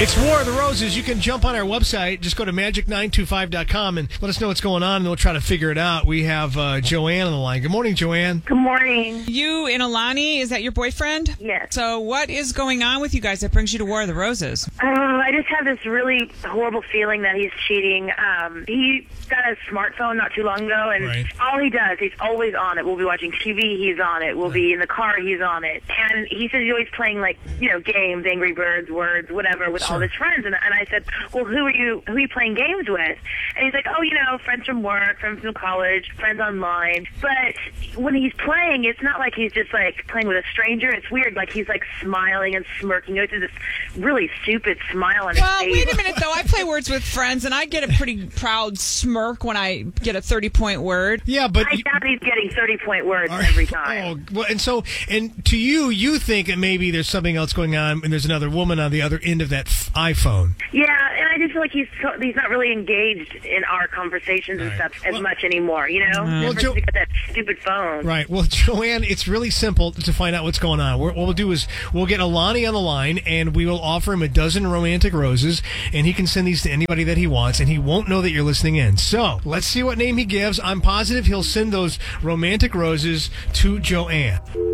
It's War of the Roses. You can jump on our website. Just go to magic925.com and let us know what's going on, and we'll try to figure it out. We have Joanne on the line. Good morning, Joanne. Good morning. You and Alani, is that your boyfriend? Yes. So what is going on with you guys that brings you to War of the Roses? I just have this really horrible feeling that he's cheating. He got a smartphone not too long ago, and Right. all he does, he's always on it. We'll be watching TV, he's on it. We'll be in the car, he's on it. And he says he's always playing, games, Angry Birds, Words, whatever, with all his friends. And I said, well, who are you playing games with? And he's like, friends from work, friends from college, friends online. But when he's playing, it's not like he's just, playing with a stranger. It's weird. He's, smiling and smirking. It's this really stupid smile on his face. Well, wait a minute, though. I play Words with friends, and I get a pretty proud smirk when I get a 30-point word. Yeah, but I doubt he's getting 30-point words every time. Oh, well, and to you think that maybe there's something else going on, and there's another woman on the other end of that iPhone. Yeah, and I just feel like he's not really engaged in our conversations and stuff as much anymore, Well, Ever since he got that stupid phone. Right. Well, Joanne, it's really simple to find out what's going on. What we'll do is we'll get Alani on the line, and we will offer him a dozen romantic roses, and he can send these to anybody that he wants, and he won't know that you're listening in. So let's see what name he gives. I'm positive he'll send those romantic roses to Joanne.